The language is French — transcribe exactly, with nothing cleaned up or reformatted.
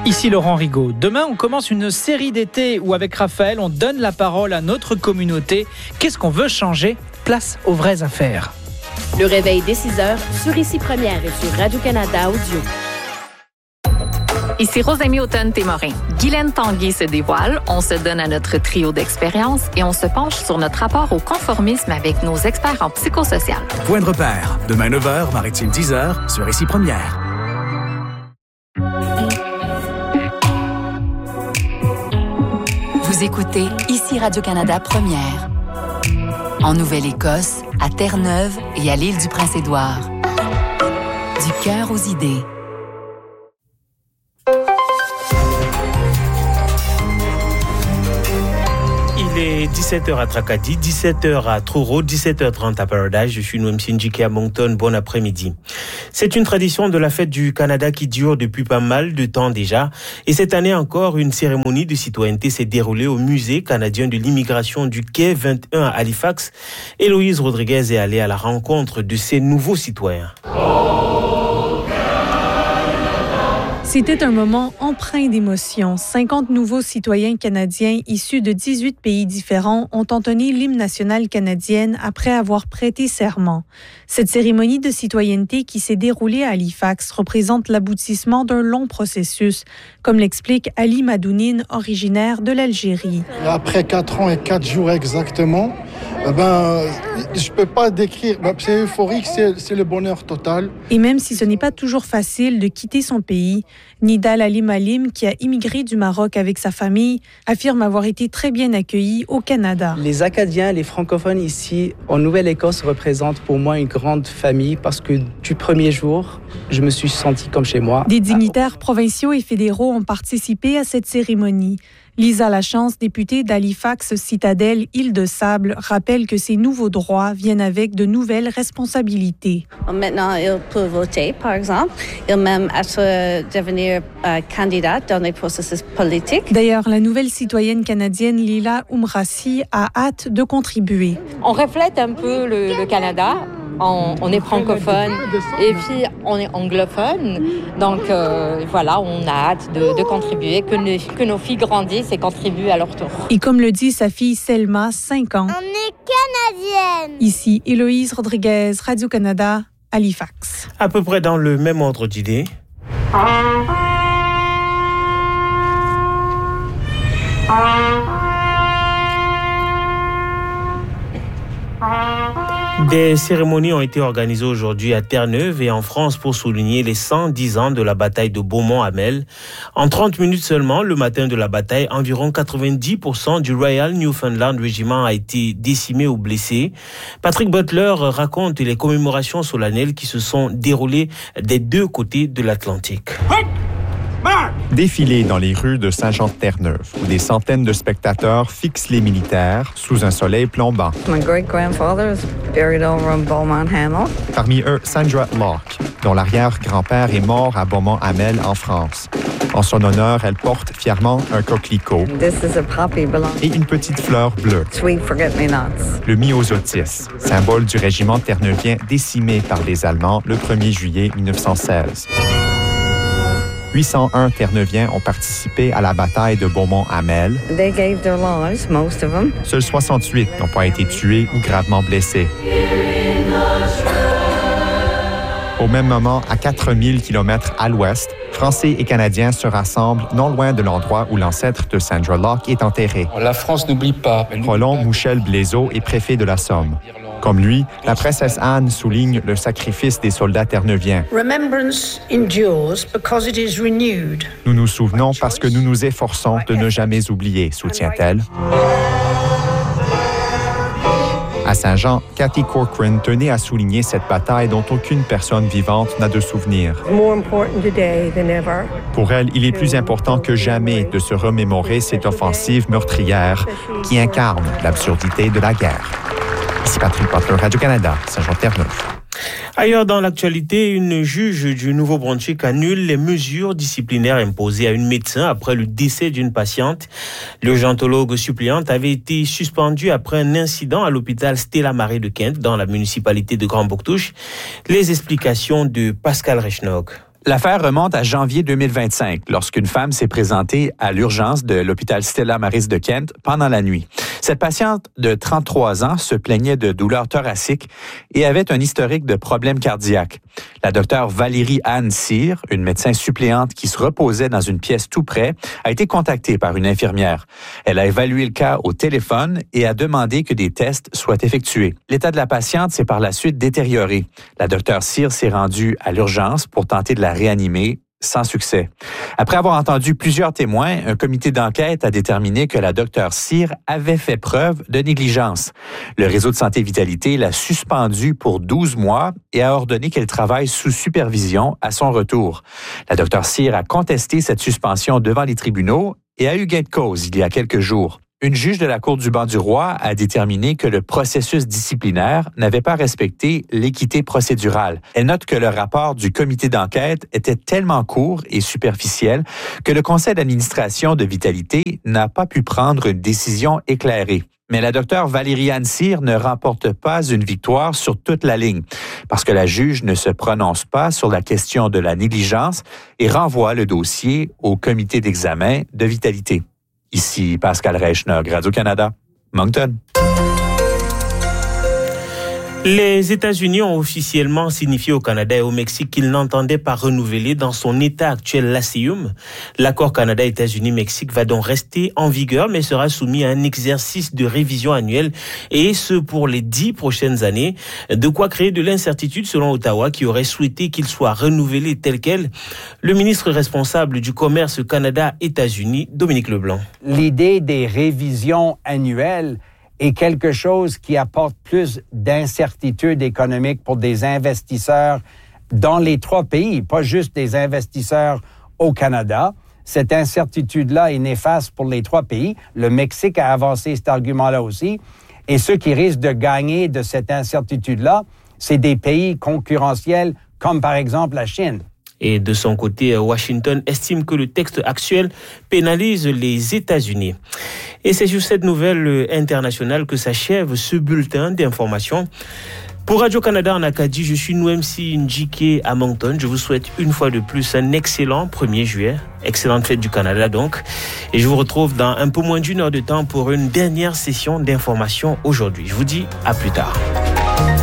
Ici Laurent Rigaud. Demain, on commence une série d'été où avec Raphaël, on donne la parole à notre communauté. Qu'est-ce qu'on veut changer? Place aux vraies affaires. Le réveil dès six heures sur Ici Première et sur Radio-Canada Audio. Ici Rosamie Automne-Témorin. Guylaine Tanguay se dévoile, on se donne à notre trio d'expérience et on se penche sur notre rapport au conformisme avec nos experts en psychosocial. Point de repère, demain neuf heures, Maritime dix heures, sur Ici Première. Vous écoutez Ici Radio-Canada Première. En Nouvelle-Écosse, à Terre-Neuve et à l'île du Prince-Édouard. Du cœur aux idées. Il est dix-sept heures à Tracadie, dix-sept heures à Truro, dix-sept heures trente à Paradise. Je suis Noam Sinjiki à Moncton. Bon après-midi. C'est une tradition de la fête du Canada qui dure depuis pas mal de temps déjà. Et cette année encore, une cérémonie de citoyenneté s'est déroulée au Musée canadien de l'immigration du quai vingt et un à Halifax. Héloïse Rodriguez est allée à la rencontre de ces nouveaux citoyens. C'était un moment empreint d'émotion. cinquante nouveaux citoyens canadiens issus de dix-huit pays différents ont entonné l'hymne national canadienne après avoir prêté serment. Cette cérémonie de citoyenneté qui s'est déroulée à Halifax représente l'aboutissement d'un long processus, comme l'explique Ali Madounine, originaire de l'Algérie. Après quatre ans et quatre jours exactement, ben, je ne peux pas décrire, ben, c'est euphorique, c'est, c'est le bonheur total. Et même si ce n'est pas toujours facile de quitter son pays, Nidal Ali Malim, qui a immigré du Maroc avec sa famille, affirme avoir été très bien accueilli au Canada. Les Acadiens, les francophones ici, en Nouvelle-Écosse, représentent pour moi une grande famille parce que du premier jour, je me suis senti comme chez moi. Des dignitaires provinciaux et fédéraux ont participé à cette cérémonie. Lisa Lachance, députée d'Halifax Citadelle Île-de-Sable, rappelle que ces nouveaux droits viennent avec de nouvelles responsabilités. Maintenant, ils peuvent voter, par exemple. Ils même être devenir euh, candidats dans les processus politiques. D'ailleurs, la nouvelle citoyenne canadienne Lila Oumrassi a hâte de contribuer. On reflète un peu le, le Canada. On, on est francophone et puis on est anglophone. Donc euh, voilà, on a hâte de, de contribuer, que, ne, que nos filles grandissent et contribuent à leur tour. Et comme le dit sa fille Selma, cinq ans. On est canadienne. Ici, Héloïse Rodriguez, Radio-Canada, Halifax. À peu près dans le même ordre d'idées. Des cérémonies ont été organisées aujourd'hui à Terre-Neuve et en France pour souligner les cent dix ans de la bataille de Beaumont-Hamel. En trente minutes seulement, le matin de la bataille, environ quatre-vingt-dix pour cent du Royal Newfoundland Regiment a été décimé ou blessé. Patrick Butler raconte les commémorations solennelles qui se sont déroulées des deux côtés de l'Atlantique. Défilé dans les rues de Saint-Jean-de-Terre-Neuve, où des centaines de spectateurs fixent les militaires sous un soleil plombant. My great-grandfather is buried over in Beaumont-Hamel. Parmi eux, Sandra Locke, dont l'arrière-grand-père est mort à Beaumont-Hamel, en France. En son honneur, elle porte fièrement un coquelicot This is a poppy belong- et une petite fleur bleue. Sweet forget-me-nots. Le myosotis, symbole du régiment terneuvien décimé par les Allemands le premier juillet mille neuf cent seize. huit cent un Terre-Neuviens ont participé à la bataille de Beaumont-Hamel. They gave their lives, most of them. Seuls soixante-huit n'ont pas été tués ou gravement blessés. Au même moment, à quatre mille kilomètres à l'ouest, Français et Canadiens se rassemblent non loin de l'endroit où l'ancêtre de Sandra Locke est enterré. La France n'oublie pas. Roland Mouchel-Blaiseau est préfet de la Somme. Comme lui, la princesse Anne souligne le sacrifice des soldats terneuviens. Remembrance endures because it is renewed. Nous nous souvenons parce que nous nous efforçons de ne jamais oublier, soutient-elle. À Saint-Jean, Cathy Corcoran tenait à souligner cette bataille dont aucune personne vivante n'a de souvenir. More important today than ever. Pour elle, il est plus important que jamais de se remémorer cette offensive meurtrière qui incarne l'absurdité de la guerre. Ici Patrick Butler, Radio-Canada, Saint-Jean-de-Terre-Neuve. Ailleurs dans l'actualité, une juge du Nouveau-Brunswick annule les mesures disciplinaires imposées à une médecin après le décès d'une patiente. L'urgentologue suppléante avait été suspendue après un incident à l'hôpital Stella Marie de Kent dans la municipalité de Grand-Bouctouche. Les explications de Pascal Rechnog. L'affaire remonte à janvier deux mille vingt-cinq, lorsqu'une femme s'est présentée à l'urgence de l'hôpital Stella Maris de Kent pendant la nuit. Cette patiente de trente-trois ans se plaignait de douleurs thoraciques et avait un historique de problèmes cardiaques. La docteure Valérie Anne Cyr, une médecin suppléante qui se reposait dans une pièce tout près, a été contactée par une infirmière. Elle a évalué le cas au téléphone et a demandé que des tests soient effectués. L'état de la patiente s'est par la suite détérioré. La docteure Cyr s'est rendue à l'urgence pour tenter de la réanimée, sans succès. Après avoir entendu plusieurs témoins, un comité d'enquête a déterminé que la docteure Cyr avait fait preuve de négligence. Le réseau de santé Vitalité l'a suspendue pour douze mois et a ordonné qu'elle travaille sous supervision à son retour. La docteure Cyr a contesté cette suspension devant les tribunaux et a eu gain de cause il y a quelques jours. Une juge de la Cour du banc du roi a déterminé que le processus disciplinaire n'avait pas respecté l'équité procédurale. Elle note que le rapport du comité d'enquête était tellement court et superficiel que le conseil d'administration de Vitalité n'a pas pu prendre une décision éclairée. Mais la docteure Valérie Anne Cyr ne remporte pas une victoire sur toute la ligne, parce que la juge ne se prononce pas sur la question de la négligence et renvoie le dossier au comité d'examen de Vitalité. Ici Pascal Reichner, Radio-Canada, Moncton. Les États-Unis ont officiellement signifié au Canada et au Mexique qu'ils n'entendaient pas renouveler dans son état actuel l'A C I U M. L'accord Canada-États-Unis-Mexique va donc rester en vigueur, mais sera soumis à un exercice de révision annuelle, et ce pour les dix prochaines années. De quoi créer de l'incertitude selon Ottawa, qui aurait souhaité qu'il soit renouvelé tel quel. Le ministre responsable du commerce Canada-États-Unis, Dominique Leblanc. L'idée des révisions annuelles est quelque chose qui apporte plus d'incertitude économique pour des investisseurs dans les trois pays, pas juste des investisseurs au Canada. Cette incertitude-là est néfaste pour les trois pays. Le Mexique a avancé cet argument-là aussi. Et ceux qui risquent de gagner de cette incertitude-là, c'est des pays concurrentiels comme par exemple la Chine. Et de son côté, Washington estime que le texte actuel pénalise les États-Unis. Et c'est sur cette nouvelle internationale que s'achève ce bulletin d'information. Pour Radio-Canada en Acadie, je suis Nwemsi Njike à Moncton. Je vous souhaite une fois de plus un excellent premier juillet. Excellente fête du Canada donc. Et je vous retrouve dans un peu moins d'une heure de temps pour une dernière session d'information aujourd'hui. Je vous dis à plus tard.